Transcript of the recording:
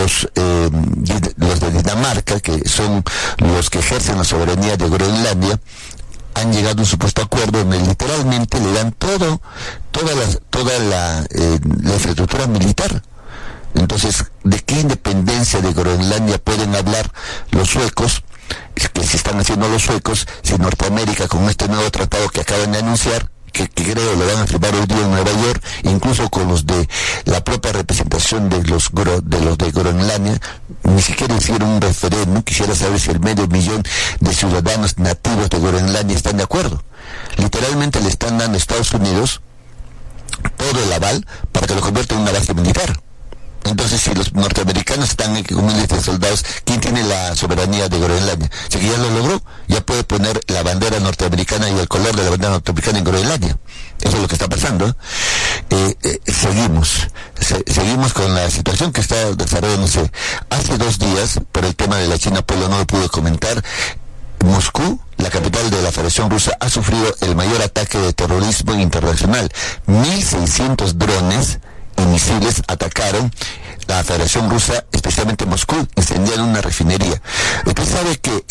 los de Dinamarca, que son los que ejercen la soberanía de Groenlandia, han llegado a un supuesto acuerdo donde literalmente le dan toda la infraestructura militar. Entonces, ¿de qué independencia de Groenlandia pueden hablar los suecos? Es que se están haciendo los suecos si Norteamérica, con este nuevo tratado que acaban de anunciar, que creo lo van a firmar hoy día en Nueva York, incluso con los de la propia representación de los de Groenlandia, ni siquiera hicieron un referéndum. Quisiera saber si el medio millón de ciudadanos nativos de Groenlandia están de acuerdo. Literalmente le están dando a Estados Unidos todo el aval para que lo convierta en una base militar. Entonces, si los norteamericanos están aquí con miles de soldados, ¿quién tiene la soberanía de Groenlandia? Si que ya lo logró, ya puede poner la bandera norteamericana y el color de la bandera norteamericana en Groenlandia. Eso es lo que está pasando. Seguimos con la situación que está desarrollándose. Hace 2 días, por el tema de la China Pueblo, no lo pude comentar, Moscú, la capital de la Federación Rusa, ha sufrido el mayor ataque de terrorismo internacional. 1.600 drones y misiles atacaron la Federación Rusa, especialmente Moscú, incendiaron una refinería. Usted sabe que